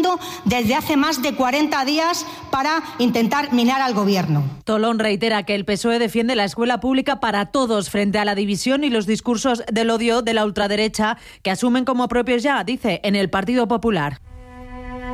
Parlamento desde hace más de 40 días para intentar minar al Gobierno. Tolón reitera que el PSOE defiende la escuela pública para todos frente a la división y los discursos del odio de la ultraderecha que asumen como propios ya, dice, en el Partido Popular.